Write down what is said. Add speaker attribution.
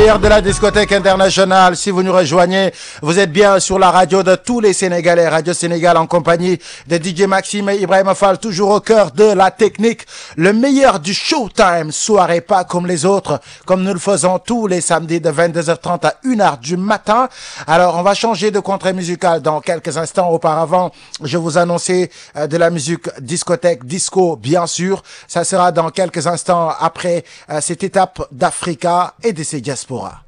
Speaker 1: meilleur de la discothèque internationale. Si vous nous rejoignez, vous êtes bien sur la radio de tous les Sénégalais, Radio Sénégal en compagnie de DJ Maxime et Ibrahima Fall, toujours au cœur de la technique. Le meilleur du Showtime, soirée pas comme les autres, comme nous le faisons tous les samedis de 22h30 à 1h du matin. Alors, on va changer de contrée musicale dans quelques instants. Auparavant, je vous annonçais de la musique discothèque, disco, bien sûr. Ça sera dans quelques instants après cette étape d'Africa et de ses diasporas.